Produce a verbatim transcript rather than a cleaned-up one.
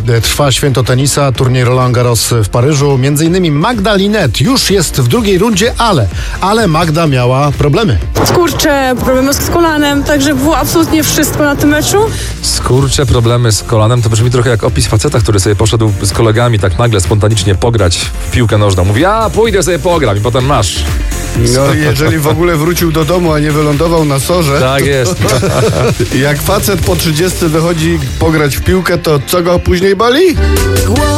trwa święto tenisa, turniej Roland Garros w Paryżu. Między innymi Magda Linette już jest w drugiej rundzie, ale, ale Magda miała problemy. Skurcze, problemy z kolanem, także było absolutnie wszystko na tym meczu. Skurcze, problemy z kolanem, to brzmi trochę jak opis faceta, który sobie poszedł z kolegami tak nagle, spontanicznie pograć w piłkę nożną. Mówi, a pójdę sobie pogram i potem masz. No, jeżeli w ogóle wrócił do domu, a nie wylądował na sorze. Tak jest. Jak facet po trzydziestce wychodzi pograć w piłkę, to co go później boli?